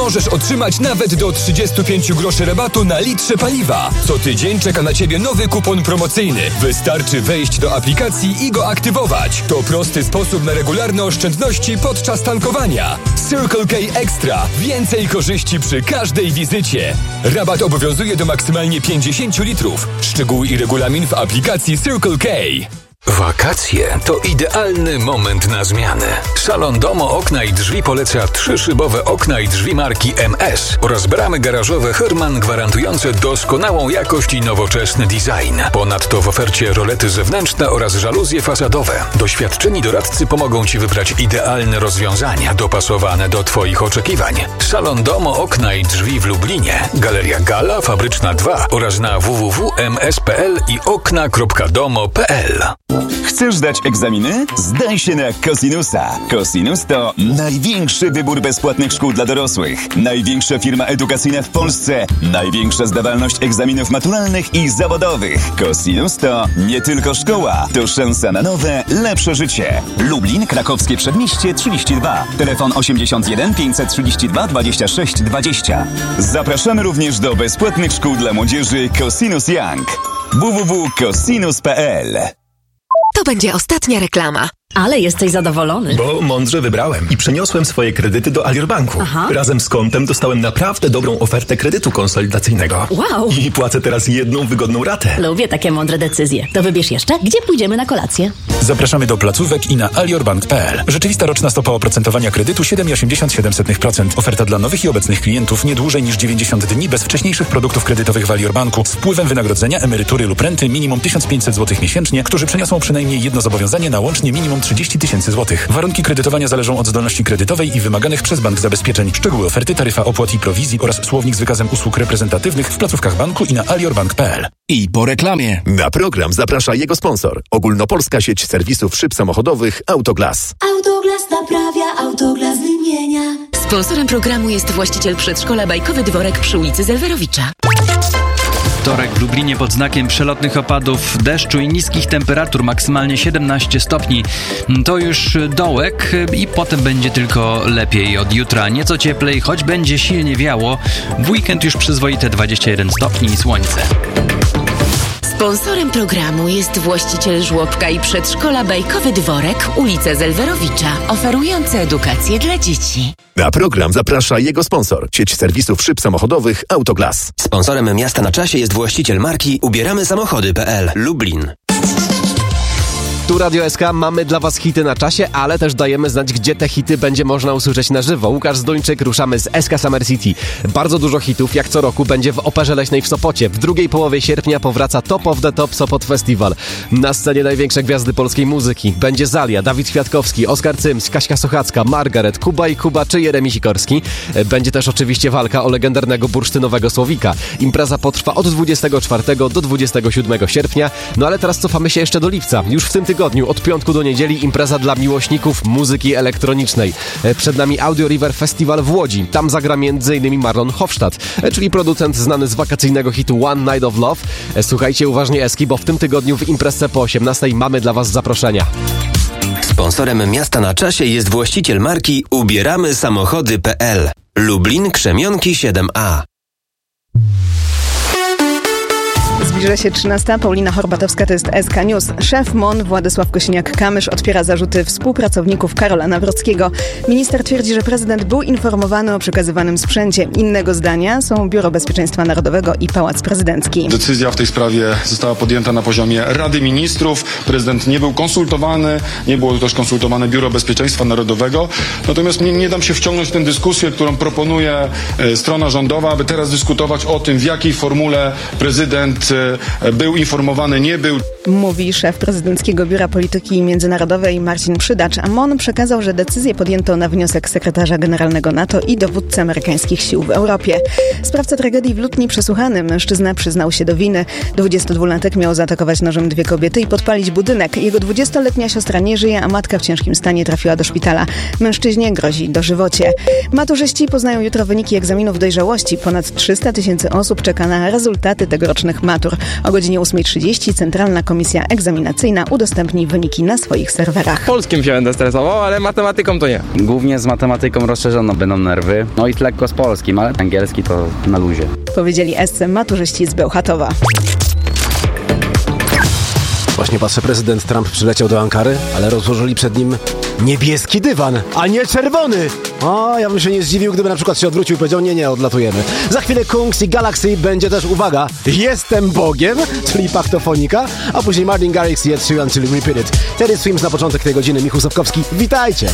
możesz otrzymać nawet do 35 groszy rabatu na litrze paliwa. Co tydzień czeka na Ciebie nowy kupon promocyjny. Wystarczy wejść do aplikacji i go aktywować. To prosty sposób na regularne oszczędności podczas tankowania. Circle K Extra. Więcej korzyści przy każdej wizycie. Rabat obowiązuje do maksymalnie 50 litrów. Szczegóły i regulamin w aplikacji Circle K. Wakacje to idealny moment na zmianę. Salon Domo Okna i Drzwi poleca 3-szybowe okna i drzwi marki MS oraz bramy garażowe Herman gwarantujące doskonałą jakość i nowoczesny design. Ponadto w ofercie rolety zewnętrzne oraz żaluzje fasadowe. Doświadczeni doradcy pomogą Ci wybrać idealne rozwiązania dopasowane do Twoich oczekiwań. Salon Domo Okna i Drzwi w Lublinie, Galeria Gala, Fabryczna 2 oraz na www.ms.pl i okna.domo.pl. Chcesz zdać egzaminy? Zdaj się na Cosinusa. Cosinus to największy wybór bezpłatnych szkół dla dorosłych. Największa firma edukacyjna w Polsce. Największa zdawalność egzaminów maturalnych i zawodowych. Cosinus to nie tylko szkoła, to szansa na nowe, lepsze życie. Lublin, Krakowskie Przedmieście 32. Telefon 81 532 26 20. Zapraszamy również do bezpłatnych szkół dla młodzieży Cosinus Young. www.cosinus.pl. To będzie ostatnia reklama. Ale jesteś zadowolony. Bo mądrze wybrałem i przeniosłem swoje kredyty do Alior Banku. Aha. Razem z kontem dostałem naprawdę dobrą ofertę kredytu konsolidacyjnego. Wow! I płacę teraz jedną wygodną ratę. Lubię takie mądre decyzje. To wybierz jeszcze, gdzie pójdziemy na kolację. Zapraszamy do placówek i na aliorbank.pl. Rzeczywista roczna stopa oprocentowania kredytu 7,87%. Oferta dla nowych i obecnych klientów nie dłużej niż 90 dni bez wcześniejszych produktów kredytowych w Alior Banku z wpływem wynagrodzenia, emerytury lub renty minimum 1500 zł miesięcznie, którzy przeniosą przynajmniej jedno zobowiązanie na łącznie minimum 30 tysięcy złotych. Warunki kredytowania zależą od zdolności kredytowej i wymaganych przez bank zabezpieczeń. Szczegóły oferty, taryfa opłat i prowizji oraz słownik z wykazem usług reprezentatywnych w placówkach banku i na aliorbank.pl. I po reklamie. Na program zaprasza jego sponsor. Ogólnopolska sieć serwisów szyb samochodowych Autoglas. Autoglas naprawia, Autoglas wymienia. Sponsorem programu jest właściciel przedszkola Bajkowy Dworek przy ulicy Zelwerowicza. Wtorek w Lublinie pod znakiem przelotnych opadów deszczu i niskich temperatur, maksymalnie 17 stopni. To już dołek i potem będzie tylko lepiej. Od jutra nieco cieplej, choć będzie silnie wiało. W weekend już przyzwoite 21 stopni i słońce. Sponsorem programu jest właściciel żłobka i przedszkola Bajkowy Dworek, ulica Zelwerowicza, oferujący edukację dla dzieci. Na program zaprasza jego sponsor. Sieć serwisów szyb samochodowych Autoglas. Sponsorem Miasta na Czasie jest właściciel marki ubieramysamochody.pl Lublin. Tu Radio SK, mamy dla Was hity na czasie, ale też dajemy znać, gdzie te hity będzie można usłyszeć na żywo. Łukasz Zduńczyk, ruszamy z SK Summer City. Bardzo dużo hitów, jak co roku, będzie w Operze Leśnej w Sopocie. W drugiej połowie sierpnia powraca Top of the Top Sopot Festival. Na scenie największe gwiazdy polskiej muzyki. Będzie Zalia, Dawid Kwiatkowski, Oskar Cyms, Kaśka Sochacka, Margaret, Kuba i Kuba czy Jeremi Sikorski. Będzie też oczywiście walka o legendarnego bursztynowego Słowika. Impreza potrwa od 24 do 27 sierpnia. No ale teraz cofamy się jeszcze do lipca. Już w tym tygodniu, od piątku do niedzieli, impreza dla miłośników muzyki elektronicznej. Przed nami Audio River Festival w Łodzi. Tam zagra m.in. Marlon Hofstadt, czyli producent znany z wakacyjnego hitu One Night of Love. Słuchajcie uważnie Eski, bo w tym tygodniu w imprezce po 18 mamy dla Was zaproszenia. Sponsorem Miasta na Czasie jest właściciel marki ubieramysamochody.pl Lublin, Krzemionki 7A. Zbliża się 13. Paulina Horbatowska, to jest SK News. Szef MON Władysław Kosiniak-Kamysz odpiera zarzuty współpracowników Karola Nawrockiego. Minister twierdzi, że prezydent był informowany o przekazywanym sprzęcie. Innego zdania są Biuro Bezpieczeństwa Narodowego i Pałac Prezydencki. Decyzja w tej sprawie została podjęta na poziomie Rady Ministrów. Prezydent nie był konsultowany, nie było też konsultowane Biuro Bezpieczeństwa Narodowego. Natomiast nie dam się wciągnąć w tę dyskusję, którą proponuje strona rządowa, aby teraz dyskutować o tym, w jakiej formule prezydent był informowany, nie był. Mówi szef Prezydenckiego Biura Polityki Międzynarodowej Marcin Przydacz, a MON przekazał, że decyzję podjęto na wniosek sekretarza generalnego NATO i dowódcy amerykańskich sił w Europie. Sprawca tragedii w Lutni przesłuchany. Mężczyzna przyznał się do winy. 22-latek miał zaatakować nożem 2 kobiety i podpalić budynek. Jego 20-letnia siostra nie żyje, a matka w ciężkim stanie trafiła do szpitala. Mężczyźnie grozi dożywocie. Maturzyści poznają jutro wyniki egzaminów dojrzałości. Ponad 300 000 osób czeka na rezultaty tegorocznych matur. O godzinie 8:30 Centralna Komisja komisja egzaminacyjna udostępni wyniki na swoich serwerach. Polskim się będę stresował, ale matematyką to nie. Głównie z matematyką rozszerzoną będą nerwy, no i lekko z polskim, ale angielski to na luzie. Powiedzieli esce maturzyści z Bełchatowa. Właśnie patrzę, prezydent Trump przyleciał do Ankary, ale rozłożyli przed nim niebieski dywan, a nie czerwony. O, ja bym się nie zdziwił, gdyby na przykład się odwrócił i powiedział, nie, odlatujemy. Za chwilę Kungs i Galaxy będzie też, uwaga, Jestem Bogiem, czyli Paktofonika, a później Martin Garrix i Ed Sheeran, czyli Repeat It. Terry Swims na początek tej godziny, Michał Sapkowski, witajcie!